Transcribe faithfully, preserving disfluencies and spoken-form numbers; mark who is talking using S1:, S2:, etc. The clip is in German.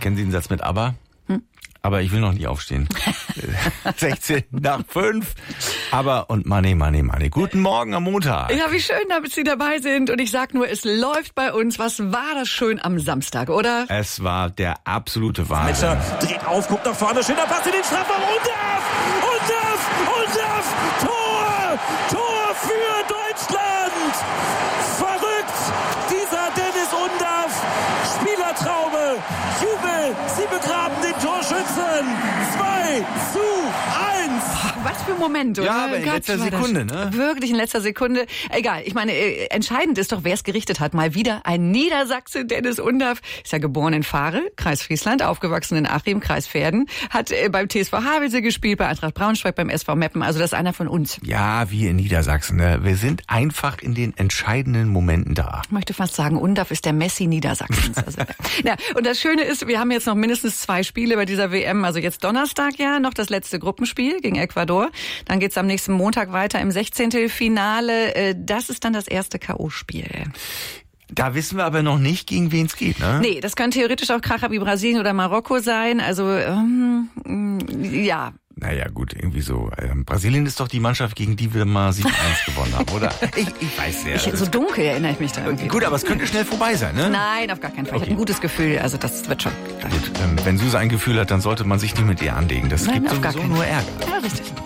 S1: Kennen Sie den Satz mit Aber?
S2: Hm?
S1: Aber ich will noch nicht aufstehen. sechzehn nach fünf. Aber und Money, Money, Money. Guten Morgen am Montag.
S2: Ja, wie schön, dass Sie dabei sind. Und ich sag nur, es läuft bei uns. Was war das schön am Samstag, oder?
S1: Es war der absolute Wahnsinn.
S3: Metscher dreht auf, guckt nach vorne, schöner Pass in den Strafraum. Undav! Undav! Undav! Tor! Tor für Deutschland! Verrückt! Dieser Dennis Undav! Spielertraube! Jubel! Sie begraben den Torschützen! zwei zu eins!
S2: Was für ein Moment, oder?
S1: Ja, aber in
S2: Gott,
S1: letzter
S2: war das
S1: Sekunde, ne?
S2: Wirklich in letzter Sekunde. Egal, ich meine, äh, entscheidend ist doch, wer es gerichtet hat. Mal wieder ein Niedersachse, Dennis Undav. Ist ja geboren in Fahre, Kreis Friesland, aufgewachsen in Achim, Kreis Verden. Hat äh, beim T S V Havelse gespielt, bei Eintracht Braunschweig, beim S V Meppen. Also das ist einer von uns.
S1: Ja, wie in Niedersachsen. Ne? Wir sind einfach in den entscheidenden Momenten da.
S2: Ich möchte fast sagen, Undav ist der Messi Niedersachsens. Also, ja. Und das Schöne ist, wir haben jetzt noch mindestens zwei Spiele bei dieser W M. Also jetzt Donnerstag ja noch das letzte Gruppenspiel gegen Ecuador. Dann geht's am nächsten Montag weiter im Sechzehntelfinale. Das ist dann das erste K O-Spiel.
S1: Da wissen wir aber noch nicht, gegen wen es geht, ne?
S2: Nee, das kann theoretisch auch Kracher wie Brasilien oder Marokko sein. Also, ähm, ja.
S1: Naja, gut, irgendwie so. Ähm, Brasilien ist doch die Mannschaft, gegen die wir mal sieben eins gewonnen haben, oder? Ich, ich weiß ja.
S2: Ich, so dunkel erinnere ich mich da irgendwie.
S1: Gut, aber es könnte schnell vorbei sein, ne?
S2: Nein, auf gar keinen Fall.
S1: Okay.
S2: Ich habe ein gutes Gefühl. Also das wird schon.
S1: Gut, ähm, wenn Suse ein Gefühl hat, dann sollte man sich nicht mit ihr anlegen. Das
S2: Nein,
S1: gibt
S2: auf gar
S1: sowieso
S2: keinen
S1: nur
S2: Fall.
S1: Ärger.
S2: Ja, richtig.